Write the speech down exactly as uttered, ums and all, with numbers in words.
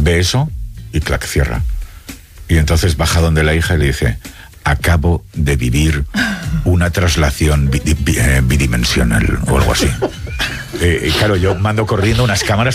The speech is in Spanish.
ve eso y clac, cierra. Y entonces baja donde la hija y le dice: acabo de vivir una traslación bi- bi- eh, bidimensional o algo así. Eh, y claro, yo mando corriendo unas cámaras